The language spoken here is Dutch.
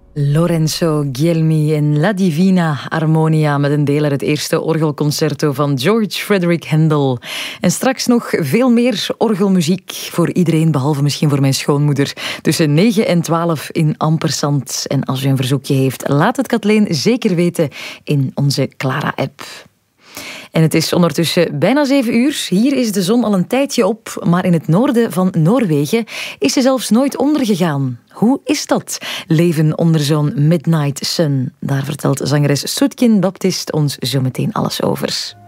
Lorenzo Guglielmi in La Divina Armonia met een deel uit het eerste orgelconcerto van George Frederick Handel. En straks nog veel meer orgelmuziek voor iedereen, behalve misschien voor mijn schoonmoeder. Tussen 9 en 12 in Ampersand. En als u een verzoekje heeft, laat het Kathleen zeker weten in onze Clara-app. En het is ondertussen bijna 7 uur. Hier is de zon al een tijdje op, maar in het noorden van Noorwegen is ze zelfs nooit ondergegaan. Hoe is dat? Leven onder zo'n midnight sun. Daar vertelt zangeres Soetkin Baptist ons zo meteen alles over.